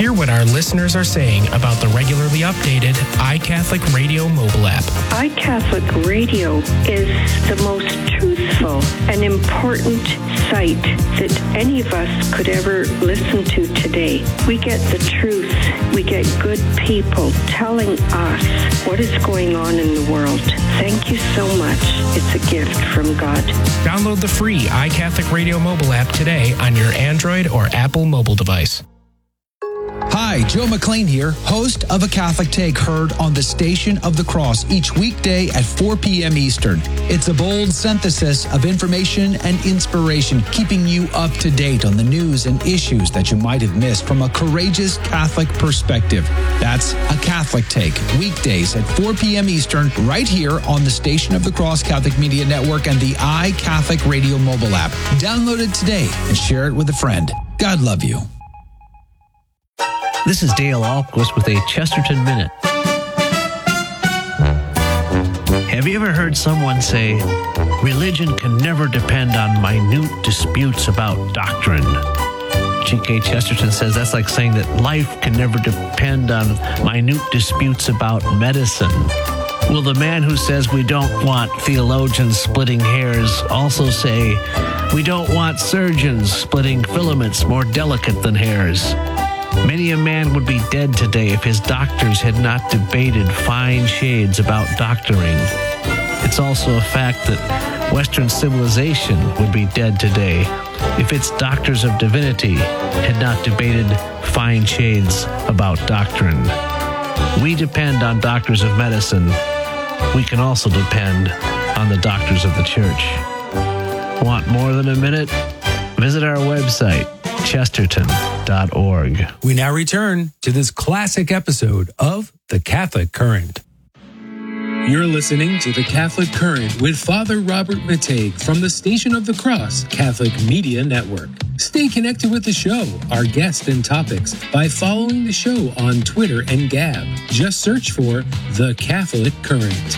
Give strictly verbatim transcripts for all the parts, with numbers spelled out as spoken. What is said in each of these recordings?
Hear what our listeners are saying about the regularly updated iCatholic Radio mobile app. iCatholic Radio is the most truthful and important site that any of us could ever listen to today. We get the truth. We get good people telling us what is going on in the world. Thank you so much. It's a gift from God. Download the free iCatholic Radio mobile app today on your Android or Apple mobile device. Hi, Joe McLean here, host of A Catholic Take, heard on the Station of the Cross each weekday at four p.m. Eastern. It's a bold synthesis of information and inspiration, keeping you up to date on the news and issues that you might have missed from a courageous Catholic perspective. That's A Catholic Take, weekdays at four p.m. Eastern, right here on the Station of the Cross Catholic Media Network and the iCatholic Radio mobile app. Download it today and share it with a friend. God love you. This is Dale Alquist with a Chesterton Minute. Have you ever heard someone say, religion can never depend on minute disputes about doctrine? G K Chesterton says that's like saying that life can never depend on minute disputes about medicine. Will the man who says we don't want theologians splitting hairs also say we don't want surgeons splitting filaments more delicate than hairs? Many a man would be dead today if his doctors had not debated fine shades about doctoring. It's also a fact that Western civilization would be dead today if its doctors of divinity had not debated fine shades about doctrine. We depend on doctors of medicine. We can also depend on the doctors of the church. Want more than a minute? Visit our website, chesterton dot org. We now return to this classic episode of The Catholic Current. You're listening to The Catholic Current with Father Robert Matej from the Station of the Cross Catholic Media Network. Stay connected with the show, our guests and topics, by following the show on Twitter and Gab. Just search for The Catholic Current.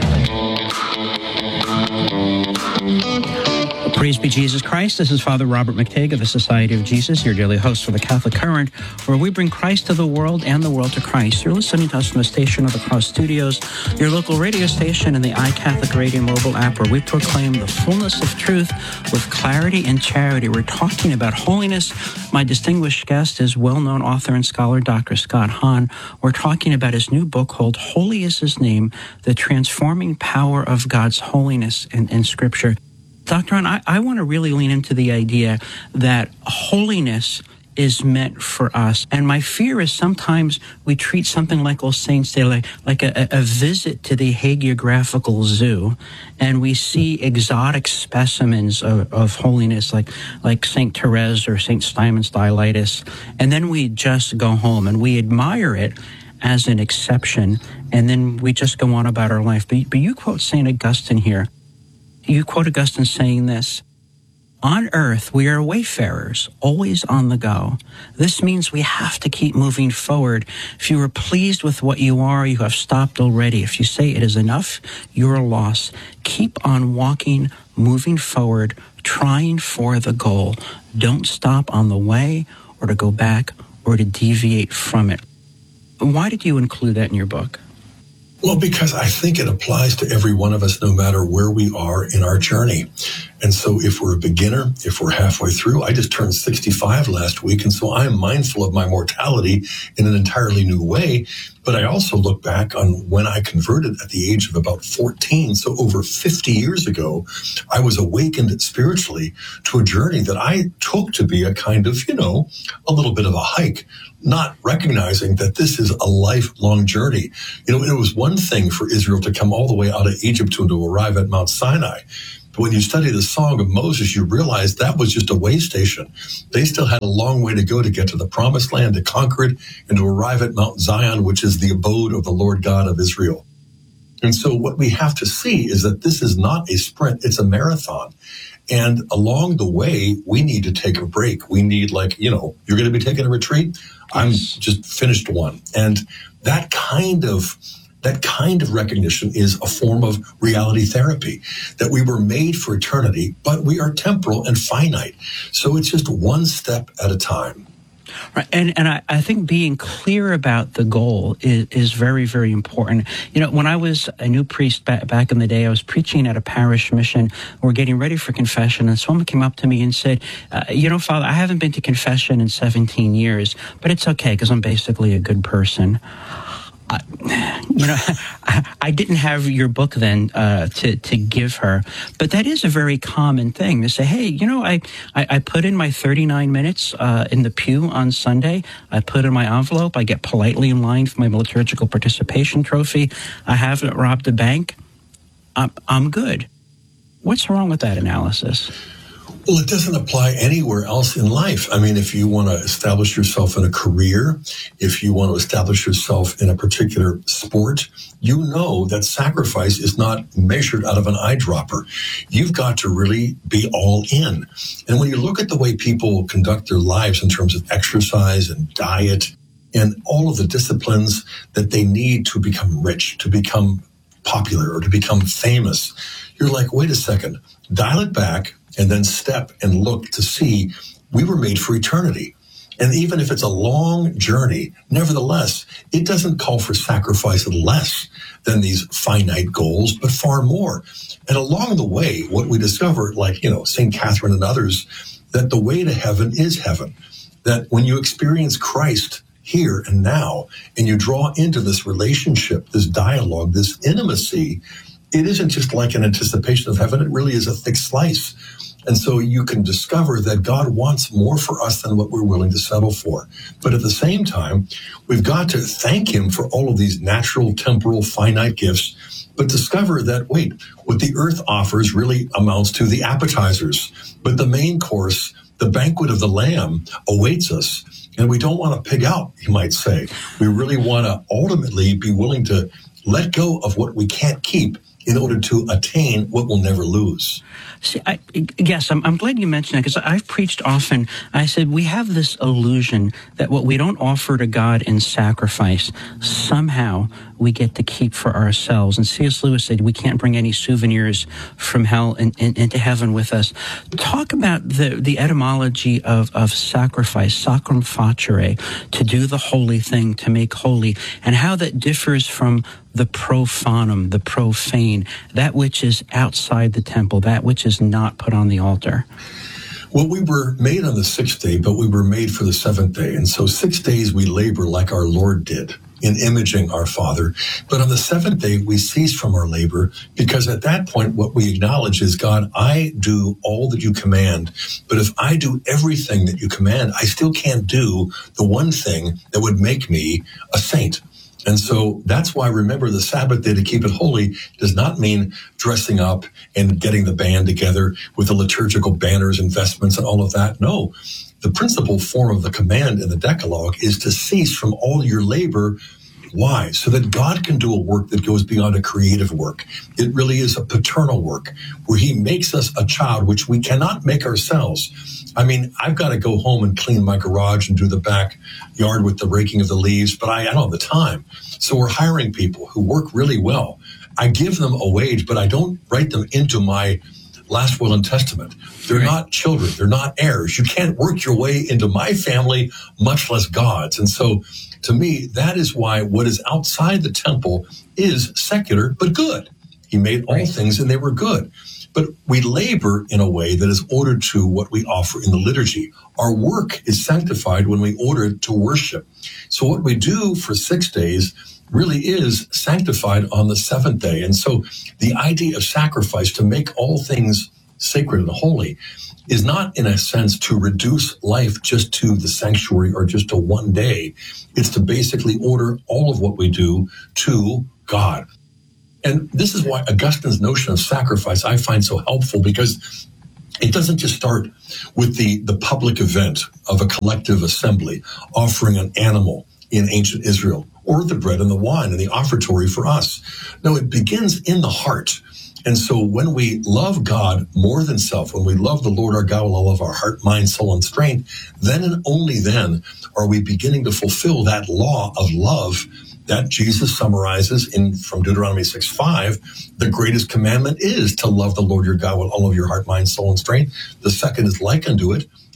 Praise be Jesus Christ. This is Father Robert Matej of the Society of Jesus, your daily host for the Catholic Current, where we bring Christ to the world and the world to Christ. You're listening to us from the Station of the Cross Studios, your local radio station, and the iCatholic Radio mobile app, where we proclaim the fullness of truth with clarity and charity. We're talking about holiness. My distinguished guest is well-known author and scholar Doctor Scott Hahn. We're talking about his new book called Holy is His Name, The Transforming Power of God's Holiness in, in Scripture. Doctor Hahn, I, I want to really lean into the idea that holiness is meant for us. And my fear is sometimes we treat something like All Saints Day like, like a, a visit to the hagiographical zoo, and we see exotic specimens of, of holiness like, like Saint Therese or Saint Simon Stylites, and then we just go home and we admire it as an exception, and then we just go on about our life. But, but you quote Saint Augustine here. You quote Augustine saying this, on earth, we are wayfarers, always on the go. This means we have to keep moving forward. If you are pleased with what you are, you have stopped already. If you say it is enough, you're lost. Keep on walking, moving forward, trying for the goal. Don't stop on the way or to go back or to deviate from it. Why did you include that in your book? Well, because I think it applies to every one of us, no matter where we are in our journey. And so if we're a beginner, if we're halfway through, I just turned sixty-five last week. And so I am mindful of my mortality in an entirely new way. But I also look back on when I converted at the age of about fourteen. So over fifty years ago, I was awakened spiritually to a journey that I took to be a kind of, you know, a little bit of a hike, not recognizing that this is a lifelong journey. You know, it was one thing for Israel to come all the way out of Egypt and to arrive at Mount Sinai. But when you study the Song of Moses, you realize that was just a way station. They still had a long way to go to get to the promised land, to conquer it, and to arrive at Mount Zion, which is the abode of the Lord God of Israel. And so what we have to see is that this is not a sprint, it's a marathon. And along the way, we need to take a break. We need, like, you know, you're going to be taking a retreat? I'm just finished one. And that kind of That kind of recognition is a form of reality therapy, that we were made for eternity, but we are temporal and finite. So it's just one step at a time. Right. And and I, I think being clear about the goal is, is very, very important. You know, when I was a new priest back, back in the day, I was preaching at a parish mission. We're getting ready for confession, and someone came up to me and said, uh, you know, Father, I haven't been to confession in seventeen years, but it's okay because I'm basically a good person. Uh, you know, I, I didn't have your book then uh, to to give her, but that is a very common thing to say. Hey, you know, I I, I put in my thirty-nine minutes uh, in the pew on Sunday. I put in my envelope. I get politely in line for my liturgical participation trophy. I haven't robbed a bank. I'm I'm good. What's wrong with that analysis? Well, it doesn't apply anywhere else in life. I mean, if you want to establish yourself in a career, if you want to establish yourself in a particular sport, you know that sacrifice is not measured out of an eyedropper. You've got to really be all in. And when you look at the way people conduct their lives in terms of exercise and diet and all of the disciplines that they need to become rich, to become popular, or to become famous, you're like, wait a second, dial it back, and then step and look to see we were made for eternity. And even if it's a long journey, nevertheless, it doesn't call for sacrifice less than these finite goals, but far more. And along the way, what we discover, like, you know, Saint Catherine and others, that the way to heaven is heaven. That when you experience Christ here and now, and you draw into this relationship, this dialogue, this intimacy, it isn't just like an anticipation of heaven. It really is a thick slice. And so you can discover that God wants more for us than what we're willing to settle for. But at the same time, we've got to thank him for all of these natural, temporal, finite gifts, but discover that, wait, what the earth offers really amounts to the appetizers. But the main course, the banquet of the Lamb, awaits us. And we don't want to pig out, you might say. We really want to ultimately be willing to let go of what we can't keep in order to attain what we'll never lose. See, I, yes, I'm, I'm glad you mentioned that, because I've preached often. I said we have this illusion that what we don't offer to God in sacrifice, somehow we get to keep for ourselves. And C S Lewis said we can't bring any souvenirs from hell in, in, into heaven with us. Talk about the, the etymology of, of sacrifice, sacrum facere, to do the holy thing, to make holy, and how that differs from the profanum, the profane, that which is outside the temple, that which is not put on the altar. Well, we were made on the sixth day, but we were made for the seventh day. And so six days we labor like our Lord did in imaging our Father. But on the seventh day, we cease from our labor, because at that point, what we acknowledge is, God, I do all that you command. But if I do everything that you command, I still can't do the one thing that would make me a saint. And so that's why, remember, the Sabbath day, to keep it holy, does not mean dressing up and getting the band together with the liturgical banners and vestments and all of that. No, the principal form of the command in the Decalogue is to cease from all your labor. Why? So that God can do a work that goes beyond a creative work. It really is a paternal work where he makes us a child, which we cannot make ourselves. I mean, I've got to go home and clean my garage and do the backyard with the raking of the leaves, but I, I don't have the time. So we're hiring people who work really well. I give them a wage, but I don't write them into my last will and testament. They're right. Not children. They're not heirs. You can't work your way into my family, much less God's. And so to me, that is why what is outside the temple is secular, but good. He made all right. things and they were good. But we labor in a way that is ordered to what we offer in the liturgy. Our work is sanctified when we order it to worship. So what we do for six days really is sanctified on the seventh day. And so the idea of sacrifice, to make all things sacred and holy, is not in a sense to reduce life just to the sanctuary or just to one day. It's to basically order all of what we do to God. And this is why Augustine's notion of sacrifice I find so helpful, because it doesn't just start with the, the public event of a collective assembly offering an animal in ancient Israel, or the bread and the wine and the offertory for us. No, it begins in the heart. And so when we love God more than self, when we love the Lord our God with all of our heart, mind, soul, and strength, then and only then are we beginning to fulfill that law of love that Jesus summarizes in from Deuteronomy six five. The greatest commandment is to love the Lord your God with all of your heart, mind, soul, and strength. The second is like unto it,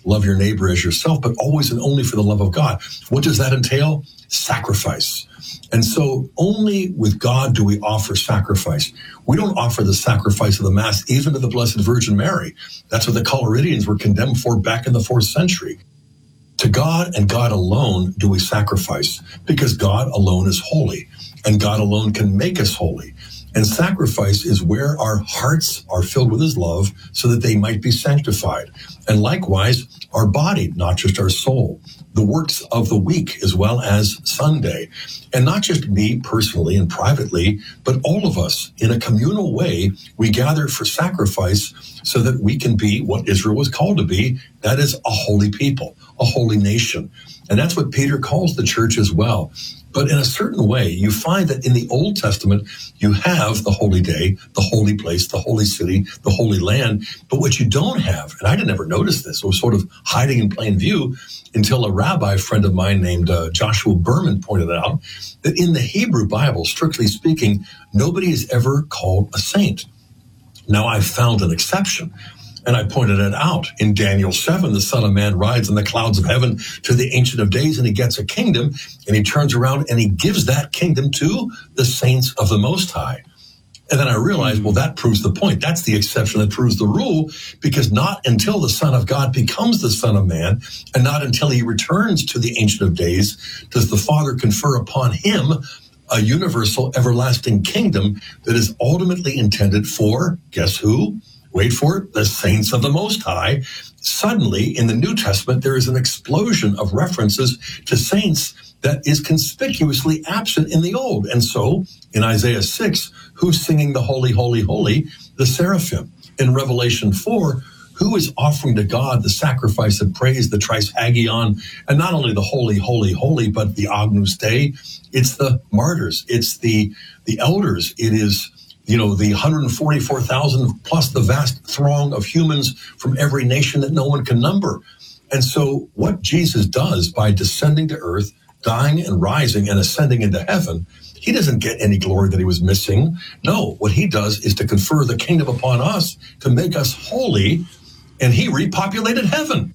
love your neighbor as yourself, but always and only for the love of God. What does that entail? Sacrifice. And so only with God do we offer sacrifice. We don't offer the sacrifice of the Mass even to the Blessed Virgin Mary. That's what the Coloridians were condemned for back in the fourth century. To God and God alone do we sacrifice, because God alone is holy, and God alone can make us holy. And sacrifice is where our hearts are filled with his love so that they might be sanctified. And likewise, our body, not just our soul. The works of the week as well as Sunday. And not just me personally and privately, but all of us in a communal way, we gather for sacrifice so that we can be what Israel was called to be. That is a holy people, a holy nation. And that's what Peter calls the church as well. But in a certain way, you find that in the Old Testament, you have the holy day, the holy place, the holy city, the holy land. But what you don't have, and I didn't ever notice this, it was sort of hiding in plain view until a rabbi friend of mine named uh, Joshua Berman pointed out that in the Hebrew Bible, strictly speaking, nobody is ever called a saint. Now, I've found an exception. And I pointed it out. In Daniel seven, the Son of Man rides in the clouds of heaven to the Ancient of Days, and he gets a kingdom, and he turns around and he gives that kingdom to the saints of the Most High. And then I realized, well, that proves the point. That's the exception that proves the rule, because not until the Son of God becomes the Son of Man, and not until he returns to the Ancient of Days, does the Father confer upon him a universal, everlasting kingdom that is ultimately intended for, guess who? Wait for it, the saints of the Most High. Suddenly, in the New Testament, there is an explosion of references to saints that is conspicuously absent in the Old. And so, in Isaiah six, who's singing the Holy, Holy, Holy? The seraphim. In Revelation four, who is offering to God the sacrifice of praise, the Trisagion, and not only the Holy, Holy, Holy, but the Agnus Dei? It's the martyrs. It's the, the elders. It is, you know, the one hundred forty-four thousand plus the vast throng of humans from every nation that no one can number. And so what Jesus does by descending to earth, dying and rising and ascending into heaven, he doesn't get any glory that he was missing. No, what he does is to confer the kingdom upon us, to make us holy, and he repopulated heaven.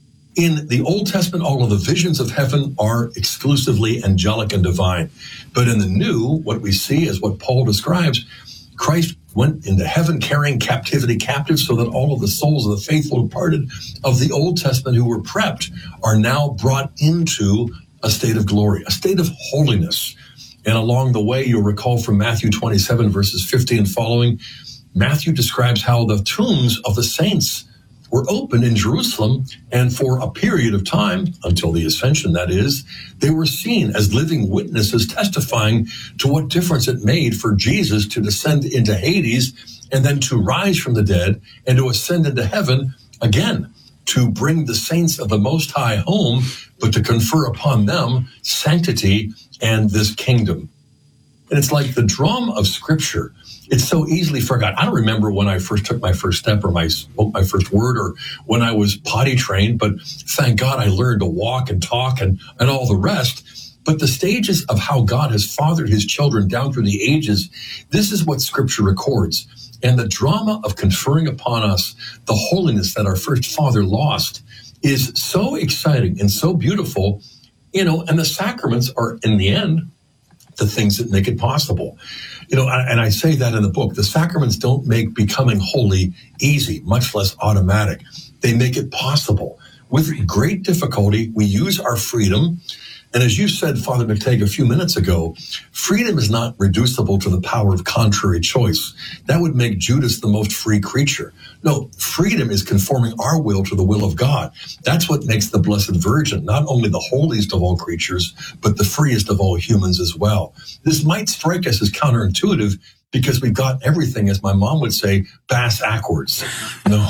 In the Old Testament, all of the visions of heaven are exclusively angelic and divine. But in the New, what we see is what Paul describes. Christ went into heaven carrying captivity captive so that all of the souls of the faithful departed of the Old Testament who were prepped are now brought into a state of glory, a state of holiness. And along the way, you'll recall from Matthew twenty-seven, verses fifty and following, Matthew describes how the tombs of the saints were opened in Jerusalem, and for a period of time, until the ascension, that is, they were seen as living witnesses testifying to what difference it made for Jesus to descend into Hades and then to rise from the dead and to ascend into heaven again, to bring the saints of the Most High home, but to confer upon them sanctity and this kingdom. And it's like the drama of Scripture. It's so easily forgotten. I don't remember when I first took my first step or my spoke my first word or when I was potty trained, but thank God I learned to walk and talk and, and all the rest. But the stages of how God has fathered his children down through the ages, this is what Scripture records. And the drama of conferring upon us the holiness that our first father lost is so exciting and so beautiful, you know, and the sacraments are, in the end, the things that make it possible. You know, and I say that in the book, the sacraments don't make becoming holy easy, much less automatic. They make it possible. With great difficulty, we use our freedom. And as you said, Father McTague, a few minutes ago, freedom is not reducible to the power of contrary choice. That would make Judas the most free creature. No, freedom is conforming our will to the will of God. That's what makes the Blessed Virgin not only the holiest of all creatures, but the freest of all humans as well. This might strike us as counterintuitive because we've got everything, as my mom would say, bass-ackwards. No.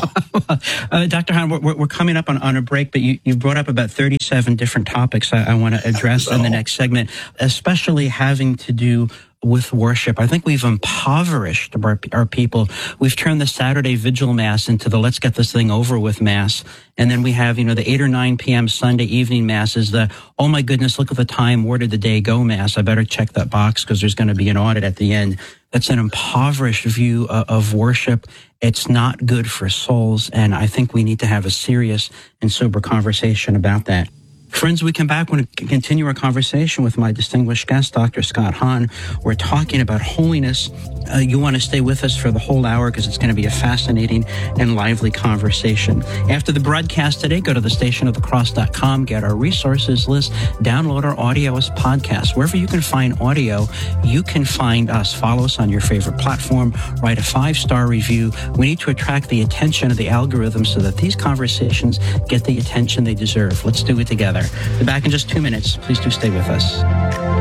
uh, Doctor Hahn, we're, we're coming up on, on a break, but you, you brought up about thirty-seven different topics I, I want to address in the next segment, especially having to do with worship. I think we've impoverished our, our people. We've turned the Saturday Vigil Mass into the let's get this thing over with Mass. And then we have, you know, the eight or nine p.m. Sunday evening Mass is the, oh my goodness, look at the time, where did the day go Mass? I better check that box because there's going to be an audit at the end. That's an impoverished view uh, of worship. It's not good for souls, and I think we need to have a serious and sober conversation about that. Friends, we come back. We're going to continue our conversation with my distinguished guest, Doctor Scott Hahn. We're talking about holiness. Uh, you want to stay with us for the whole hour because it's going to be a fascinating and lively conversation. After the broadcast today, go to the station of the cross dot com, get our resources list, download our audio as podcasts. Wherever you can find audio, you can find us. Follow us on your favorite platform. Write a five-star review. We need to attract the attention of the algorithm so that these conversations get the attention they deserve. Let's do it together. Be back in just two minutes. Please do stay with us.